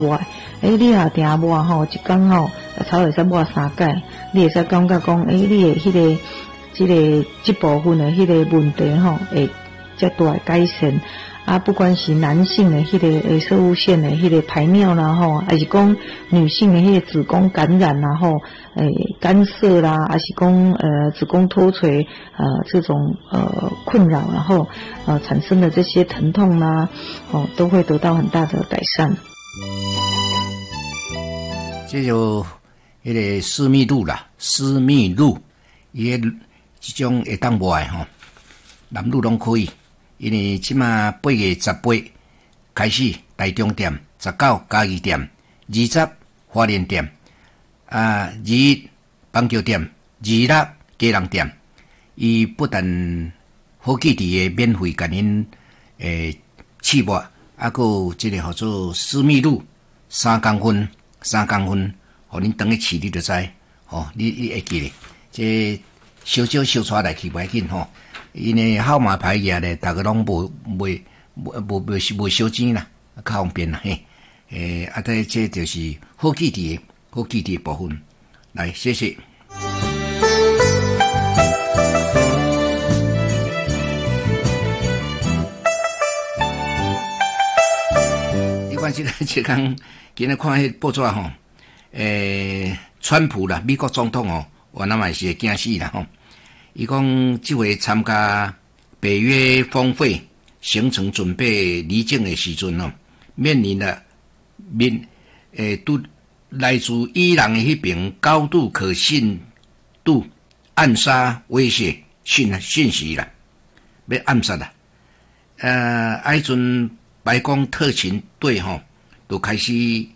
抹，你若定抹吼，一工吼，差会使抹3摆，你会使感觉讲，你的迄个、这部分的迄个问题吼，会则大改善。啊，不管是男性的迄个射物线的迄个排尿啦吼，还是讲女性的迄个子宫感染啦吼，干涩啦，还是讲子宫脱垂这种困扰，然后产生的这些疼痛啦，都会得到很大的改善。 这就迄个私密露啦，私密露，伊个这种会当抹的吼，男女拢可以。因为即马8月18开始，台中店、19嘉义店、20花莲店、21邦桥店、26基隆店，伊不但好几滴的免费甲恁试抹，还有即个叫做私密露3公分，互恁当去试你就知，你会记咧，这小带来去袂紧吼。因为号码牌业咧，大家拢无收钱啦，较方便啦嘿。这就是好记忆的部分。来，谢谢。你看这刚今日看迄报纸吼，川普啦，美国总统哦，我那嘛是会惊死啦吼。伊讲，这回参加北约峰会行程准备离境的时阵哦，面临了都来自伊朗的迄边高度可信度暗杀威胁讯息啦，要暗杀啦。迄阵白宫特勤队吼，都开始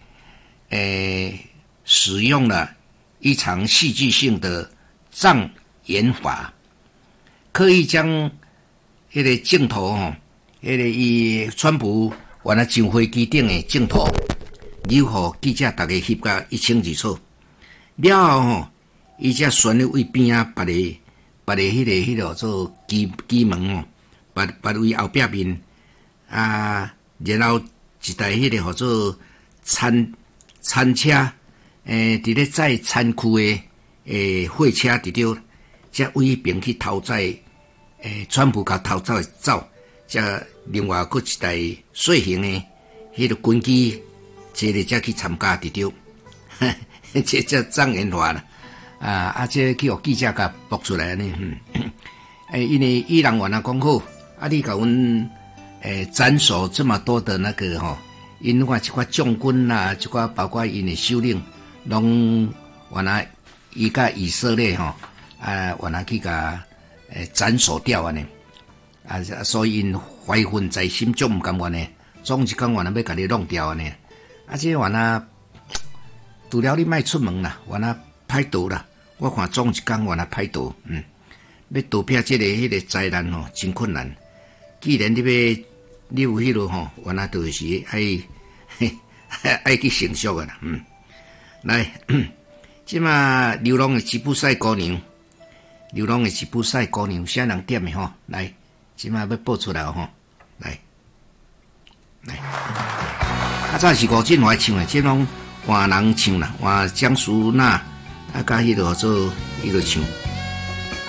使用了一场戏剧性的障眼法，刻意将迄个镜头迄个伊川普原来上飞机顶的镜头，留互记者大家翕甲一清二楚。了后伊才旋入位边啊，别个迄个做机门别位后壁面然后一台迄个叫做餐车伫咧载餐区的货车伫着。才位边去偷载，川普甲偷走，才另外搁一台小型的迄个军机，坐咧才去参加伫着，这叫障眼法啦。这去互记者甲爆出来呢。因为伊朗原来讲好，你甲阮斩首这么多的那个因看一寡将军啦，一寡包括因的首领，拢原来伊甲以色列原来去甲斩首掉安尼，所以因怀恨在心，总毋甘愿呢，总一讲原来要甲你弄掉安尼。这原来除了你莫出门啦，原来歹逃啦，我看总一讲原来歹逃，要逃避这个迄个灾难真困难。既然你有迄落原来就是爱去承受的啦，来，即马流浪的吉普赛姑娘。流浪的吉普赛姑娘，啥人点的来，即马要播出来来。早是吴振华唱的，即拢换人唱啦，换江淑娜甲迄个做迄个唱。